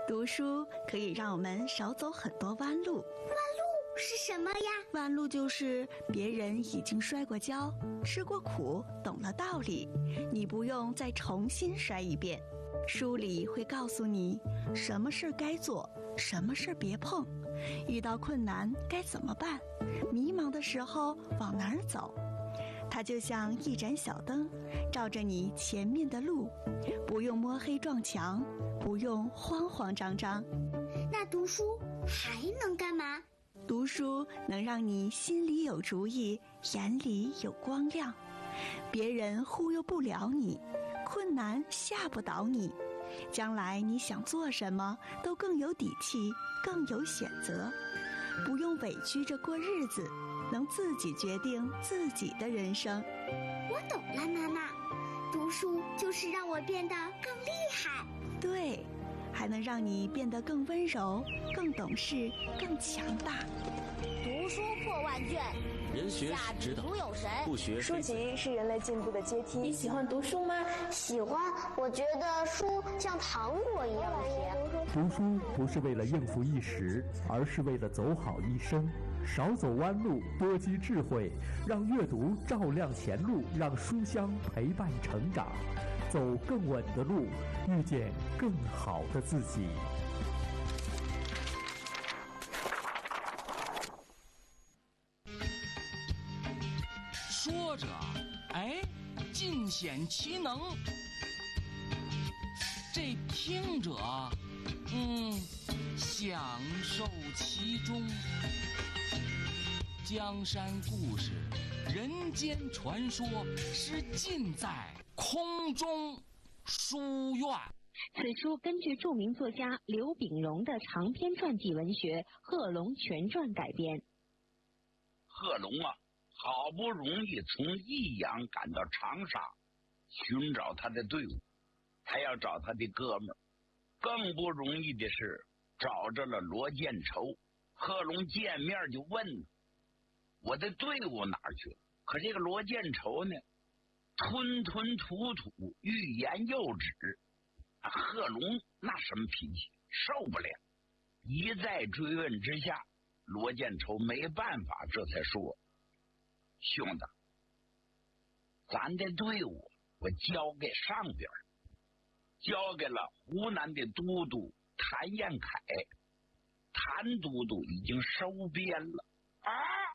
读书可以让我们少走很多弯路。 弯路是什么呀？ 弯路就是别人已经摔过跤、吃过苦、懂了道理，你不用再重新摔一遍。书里会告诉你什么事该做，什么事别碰，遇到困难该怎么办，迷茫的时候往哪儿走。它就像一盏小灯，照着你前面的路，不用摸黑撞墙，不用慌慌张张。 那读书还能干嘛？ 读书能让你心里有主意，眼里有光亮，别人忽悠不了你，困难吓不倒你，将来你想做什么都更有底气，更有选择，不用委屈着过日子，能自己决定自己的人生。 我懂了，妈妈，读书就是让我变得更厉害。 对，还能让你变得更温柔，更懂事，更强大。 读书破万卷， 人学下指导笔如有神。 不学书籍是人类进步的阶梯。 你喜欢读书吗？ 喜欢，我觉得书像糖果一样甜。 读书不是为了应付一时，而是为了走好一生。少走弯路，多积智慧，让阅读照亮前路，让书香陪伴成长，走更稳的路，遇见更好的自己。 说着，尽显其能；这听者，享受其中。江山故事，人间传说，是尽在空中书院。 此书根据著名作家刘秉荣的长篇传记文学《贺龙全传》改编。 贺龙啊，好不容易从益阳赶到长沙，寻找他的队伍，还要找他的哥们儿。更不容易的是找着了罗建筹。贺龙见面就问：我的队伍哪儿去了？可这个罗建筹呢，吞吞吐吐，欲言又止。贺龙那什么脾气，受不了。一再追问之下，罗建筹没办法，这才说：兄弟，咱的队伍我交给上边，交给了湖南的都督谭彦凯。谭都督已经收编了啊！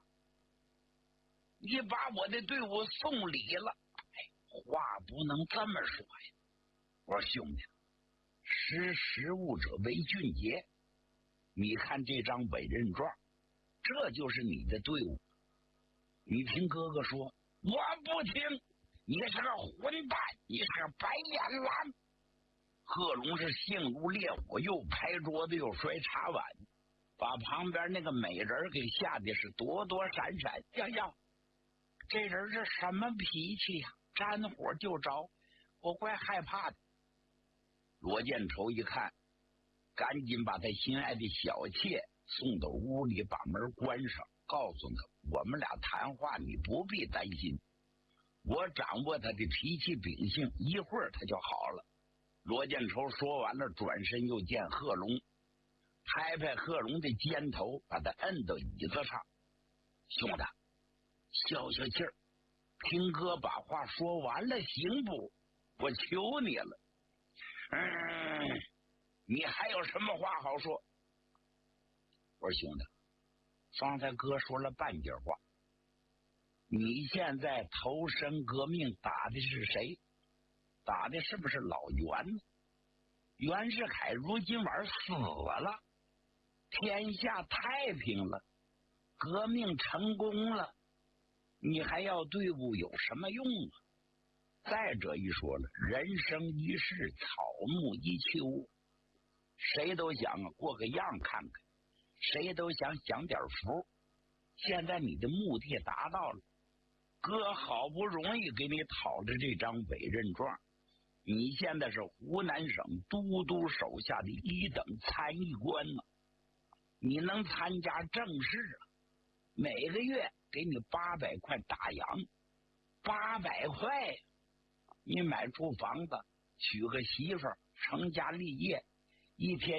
你把我的队伍送礼了，话不能这么说呀。我说兄弟，识物者为俊杰，你看这张委任状，这就是你的队伍。你听哥哥说，我不听，你是个混蛋，你是个白眼狼。贺龙是性如烈火，又拍桌子又摔茶碗，把旁边那个美人给吓得是躲躲闪闪。呀，这人是什么脾气呀？沾火就着，我怪害怕的。罗建筹一看，赶紧把他心爱的小妾送到屋里，把门关上，告诉他：我们俩谈话，你不必担心，我掌握他的脾气秉性，一会儿他就好了。罗建筹说完了，转身又见贺龙，拍拍贺龙的肩头，把他摁到椅子上。兄弟，消消气儿，听哥把话说完了行不？我求你了。你还有什么话好说？我说兄弟，方才哥说了半截话。你现在投身革命打的是谁？打的是不是老袁呢？袁世凯如今晚死了，天下太平了，革命成功了，你还要队伍有什么用啊？再者一说了，人生一世，草木一秋，谁都想过个样看看，谁都想享点福。现在你的目的达到了，哥好不容易给你讨着这张委任状，你现在是湖南省都督手下的一等参议官呢，你能参加正事啊？每个月给你800块大洋，800块，你买处房子，娶个媳妇儿，成家立业，一天